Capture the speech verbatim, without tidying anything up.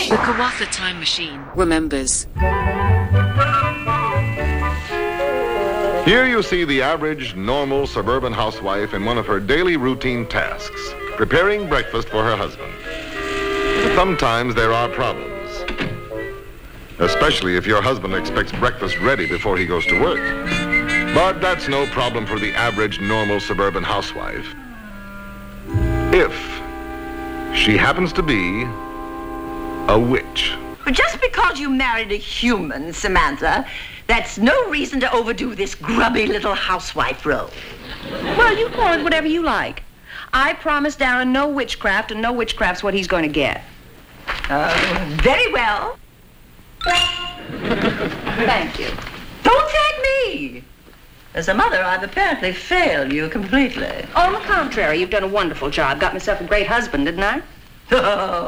The Kawatha Time Machine remembers. Here you see the average, normal suburban housewife in one of her daily routine tasks, preparing breakfast for her husband. Sometimes there are problems, especially if your husband expects breakfast ready before he goes to work. But that's no problem for the average, normal suburban housewife. If she happens to be a witch. But just because you married a human, Samantha, that's no reason to overdo this grubby little housewife role. Well, you call it whatever you like. I promised Darren no witchcraft, and no witchcraft's what he's going to get. Uh, very well. Thank you. Don't thank me. As a mother, I've apparently failed you completely. On the contrary, you've done a wonderful job. Got myself a great husband, didn't I? Oh,